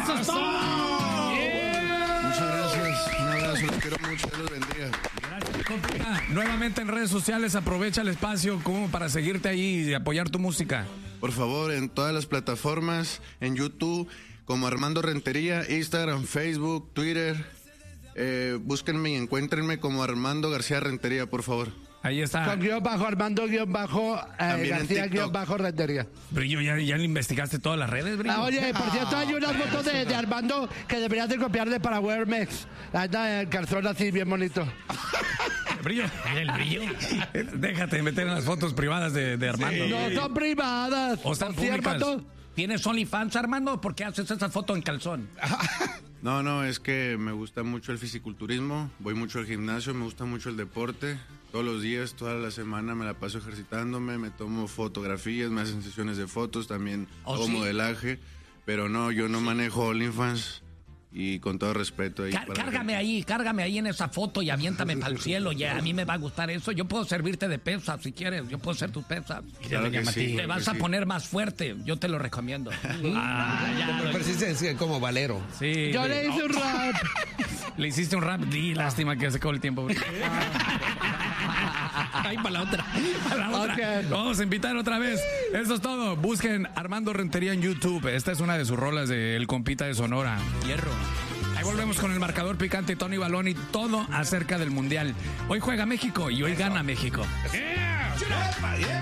¡Eso es todo! Muchas gracias. Un abrazo. Los quiero mucho. Dios los bendiga. Gracias, compa. Nuevamente en redes sociales, aprovecha el espacio como para seguirte ahí y apoyar tu música. Por favor, en todas las plataformas, en YouTube, como Armando Rentería, Instagram, Facebook, Twitter. Búsquenme y encuéntrenme como Armando García Rentería, por favor. Ahí está. Con guión bajo Armando guión bajo García guión bajo Rentería. Brillo, ¿ya le investigaste todas las redes, Brillo? Oye, por cierto, hay unas fotos de Armando que deberías de copiarle para Wearmex. Anda el calzón así bien bonito. Brillo, el Brillo. Déjate de meter en las fotos privadas de Armando. Sí. No son privadas. O están públicas. ¿Tienes OnlyFans, Armando? ¿Por qué haces esa foto en calzón? No, es que me gusta mucho el fisiculturismo, voy mucho al gimnasio, me gusta mucho el deporte. Todos los días, toda la semana me la paso ejercitándome, me tomo fotografías, me hacen sesiones de fotos, también hago modelaje. Pero no, yo no manejo OnlyFans. Y con todo respeto ahí. Cárgame ahí en esa foto y aviéntame para el cielo. Ya, a mí me va a gustar eso. Yo puedo servirte de pesas si quieres. Yo puedo ser tu pesa. Claro que sí, te vas a poner más fuerte. Yo te lo recomiendo. Persiste como Valero. Sí. Yo le hice un rap. Le hiciste un rap. Lástima que se acabó el tiempo. Ahí para la otra. Okay. Vamos a invitar otra vez. Eso es todo. Busquen Armando Rentería en YouTube. Esta es una de sus rolas de El Compita de Sonora. Hierro. Ahí volvemos con el marcador picante, Tony Balón y todo acerca del Mundial. Hoy juega México y hoy gana México.